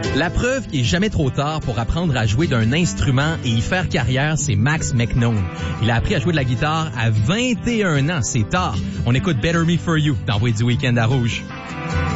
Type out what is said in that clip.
La preuve qu'il est jamais trop tard pour apprendre à jouer d'un instrument et y faire carrière, c'est Max McKnone. Il a appris à jouer de la guitare à 21 ans. C'est tard. On écoute Better Me For You dans Voix du Week-end à Rouge.